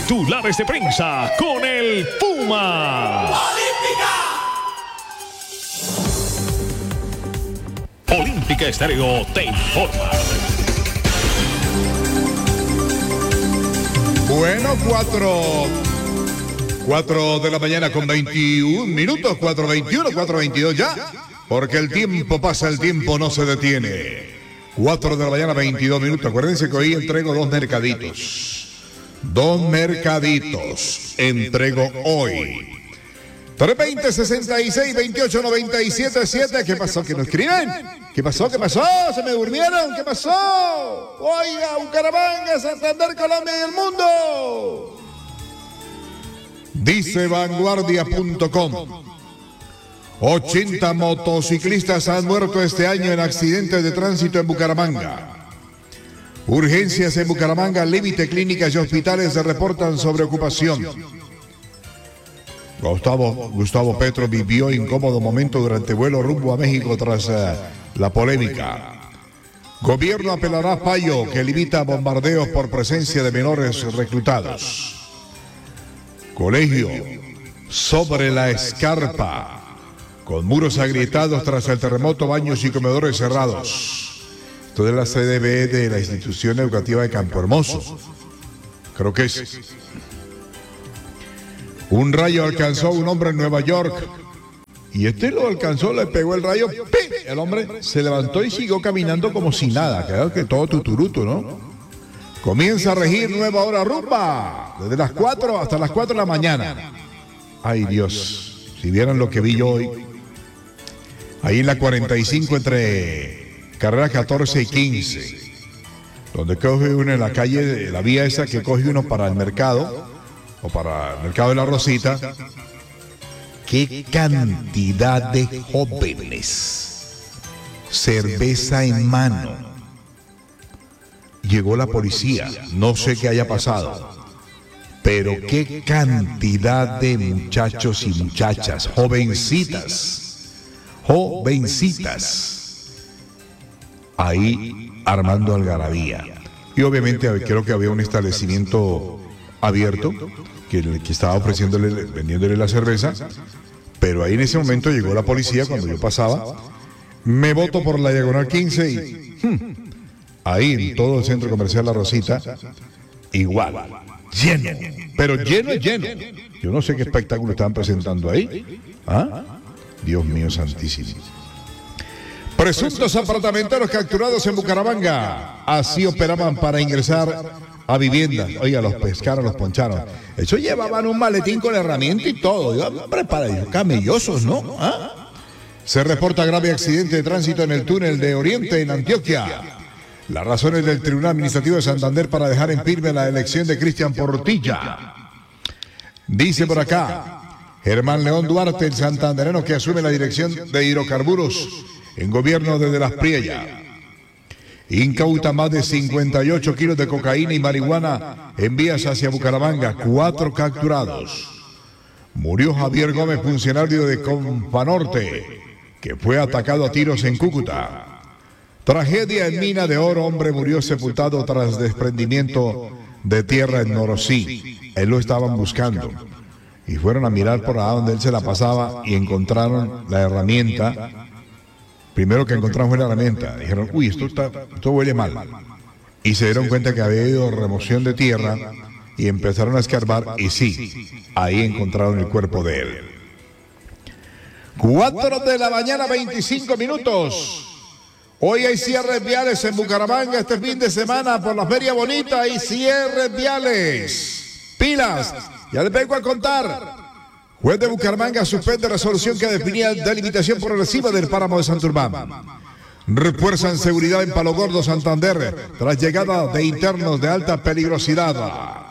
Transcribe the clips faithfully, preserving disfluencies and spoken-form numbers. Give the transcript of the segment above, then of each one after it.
Titulares de prensa con el Puma. Olímpica. Olímpica Estéreo te informa. Bueno, cuatro. cuatro de la mañana con veintiún minutos, cuatro veintiuno, cuatro veintidós ya. Porque el tiempo pasa, el tiempo no se detiene. cuatro de la mañana, veintidós minutos. Acuérdense que hoy entrego dos mercaditos. Dos mercaditos entrego hoy. tres veinte, sesenta y seis, veintiocho, noventa y siete, siete. ¿Qué pasó? ¿Que no escriben? ¿Qué pasó? ¿Qué pasó? ¿Se me durmieron? ¿Qué pasó? Oiga, Bucaramanga, Santander, Colombia y el mundo. Dice vanguardia punto com. ochenta motociclistas han muerto este año en accidentes de tránsito en Bucaramanga. Urgencias en Bucaramanga, límite, clínicas y hospitales se reportan sobre ocupación. Gustavo, Gustavo Petro vivió incómodo momento durante vuelo rumbo a México tras uh, la polémica. Gobierno apelará a fallo que limita bombardeos por presencia de menores reclutados. Colegio sobre la escarpa, con muros agrietados tras el terremoto, baños y comedores cerrados. Esto es la C D B de la institución educativa de Campo Hermoso. Creo que es. Un rayo alcanzó a un hombre en Nueva York. Y este lo alcanzó, le pegó el rayo. ¡Pim! El hombre se levantó y siguió caminando como si nada. Claro que todo tuturuto, ¿no? Comienza a regir nueva hora rumba. Desde las cuatro hasta las cuatro de la mañana. Ay, Dios. Si vieran lo que vi yo hoy. Ahí en la cuarenta y cinco entre carreras catorce y quince. Donde coge uno en la calle, la vía esa que coge uno para el mercado. O para el mercado de la Rosita. ¡Qué cantidad de jóvenes! Cerveza en mano. Llegó la policía, no sé qué haya pasado, pero qué cantidad de muchachos y muchachas, jovencitas, jovencitas, ahí armando algarabía. Y obviamente creo que había un establecimiento abierto que, que estaba ofreciéndole, vendiéndole la cerveza, pero ahí en ese momento llegó la policía cuando yo pasaba. Me boto por la diagonal quince y hmm, ahí en todo el centro comercial La Rosita, igual, lleno, pero lleno, lleno. Yo no sé qué espectáculo estaban presentando ahí. ¿Ah? Dios mío santísimo. Presuntos apartamenteros capturados en Bucaramanga. Así operaban para ingresar a viviendas. Oiga, los pescaron, los poncharon. Eso llevaban un maletín con herramienta y todo. Yo, hombre, para ellos, camellosos, ¿no? ¿Ah? Se reporta grave accidente de tránsito en el túnel de Oriente en Antioquia. Las razones del Tribunal Administrativo de Santander para dejar en firme la elección de Cristian Portilla. Dice por acá, Germán León Duarte, el santandereno que asume la dirección de hidrocarburos en gobierno desde Las Priellas. Incauta más de cincuenta y ocho kilos de cocaína y marihuana en vías hacia Bucaramanga. Cuatro capturados. Murió Javier Gómez, funcionario de Companorte, que fue atacado a tiros en Cúcuta. Tragedia en Mina de Oro. Hombre murió sepultado tras desprendimiento de tierra en Norosí. Él lo estaban buscando. Y fueron a mirar por allá donde él se la pasaba y encontraron la herramienta. Primero que encontraron fue la herramienta. Dijeron, uy, esto, está, esto huele mal. Y se dieron cuenta que había habido remoción de tierra y empezaron a escarbar. Y sí, ahí encontraron el cuerpo de él. Cuatro de la mañana, veinticinco minutos. Hoy hay cierres viales en Bucaramanga este fin de semana por la Feria Bonita. Hay cierres viales. Pilas, ya les vengo a contar. Juez de Bucaramanga suspende resolución que definía delimitación progresiva del páramo de Santurbán. Refuerzan seguridad en Palo Gordo, Santander, tras llegada de internos de alta peligrosidad.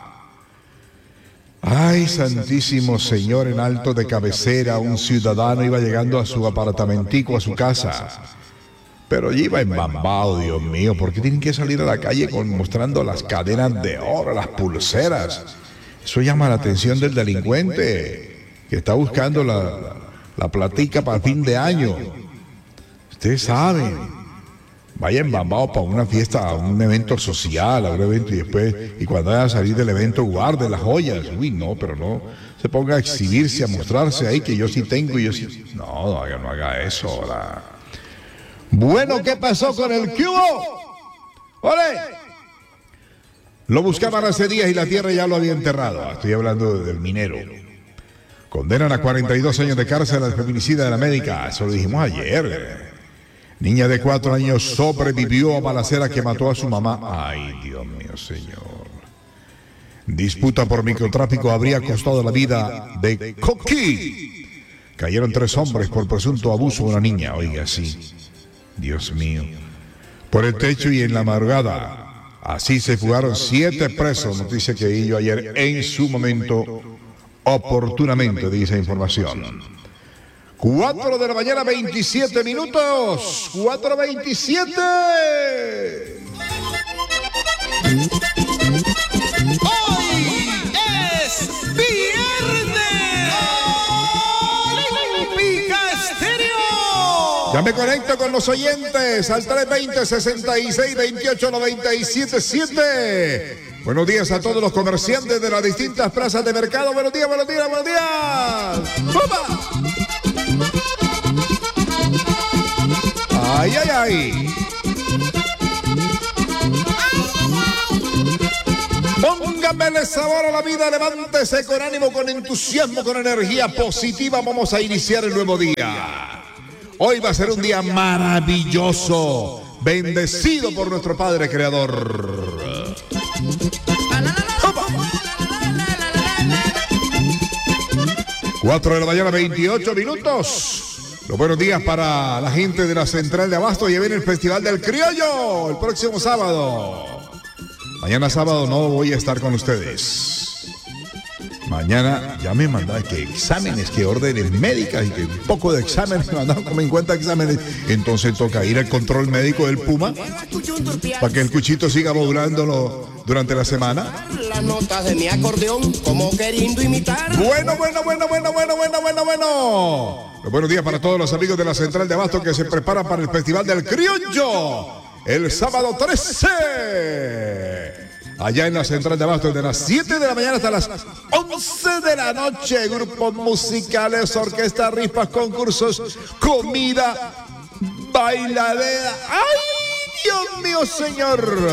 Ay, santísimo Señor, en Alto de Cabecera, un ciudadano iba llegando a su apartamentico, a su casa. Pero allí iba embambado, Dios mío, ¿por qué tienen que salir a la calle con, mostrando las cadenas de oro, las pulseras? Eso llama la atención del delincuente que está buscando la, la, la platica para fin de año. Ustedes saben, vaya embambado para una fiesta, a un evento social, a un evento y después, y cuando vaya a salir del evento, guarde las joyas. Uy, no, pero no se ponga a exhibirse, a mostrarse ahí que yo sí tengo y yo sí. No, no haga, no haga eso ahora. Bueno, ¿qué pasó con el cubo? ¡Ole! Lo buscaban hace días y la tierra ya lo había enterrado. Estoy hablando del minero. Condenan a cuarenta y dos años de cárcel al feminicida de la médica. Eso lo dijimos ayer. Niña de cuatro años sobrevivió a balacera que mató a su mamá. Ay, Dios mío, señor. Disputa por microtráfico habría costado la vida de Coquí. Cayeron tres hombres por presunto abuso de una niña. Oiga, sí. Dios mío. Por el techo y en la madrugada. Así se fugaron siete presos. Noticia que di yo ayer en su momento, oportunamente, dice información. Cuatro de la mañana, veintisiete minutos. Cuatro veintisiete. Hoy es viernes. Olímpica Estéreo. Ya me conecto con los oyentes al tres veinte, sesenta y seis, veintiocho, noventa y siete, siete. Buenos días a todos los comerciantes de las distintas plazas de mercado. Buenos días, buenos días, buenos días. ¡Opa! ¡Ay, ay, ay! Pónganmele sabor a la vida, levántese con ánimo, con entusiasmo, con energía positiva. Vamos a iniciar el nuevo día. Hoy va a ser un día maravilloso, bendecido por nuestro Padre Creador. Cuatro de la mañana, veintiocho minutos. Los buenos días para la gente de la Central de Abasto. Ya viene el Festival del Criollo el próximo sábado. Mañana sábado no voy a estar con ustedes. Mañana ya me mandaron que exámenes, que órdenes médicas y que un poco de exámenes me mandaron como en cuenta exámenes. Entonces toca ir al control médico del Puma para que el cuchito siga modulándolo durante la semana. Las notas de mi acordeón como queriendo imitar. Bueno, bueno, bueno, bueno, bueno, bueno, bueno, bueno. Los buenos días para todos los amigos de la Central de Abasto que se preparan para el Festival del Criollo el sábado trece. Allá en la Central de Abasto, desde las siete de la mañana hasta las once de la noche. Grupos musicales, orquestas, rifas, concursos, comida, bailadera. ¡Ay, Dios mío, señor!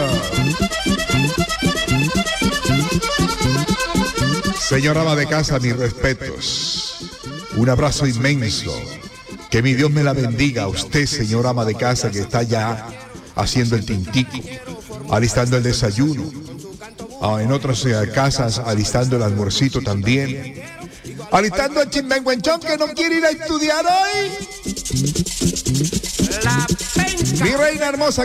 Señora ama de casa, mis respetos. Un abrazo inmenso. Que mi Dios me la bendiga a usted, señora ama de casa, que está ya haciendo el tintico, alistando el desayuno. Ah, en otras eh, casas, alistando el almuercito también. Alistando el chimbenguenchón que no quiere ir a estudiar hoy. La penca. Mi reina hermosa.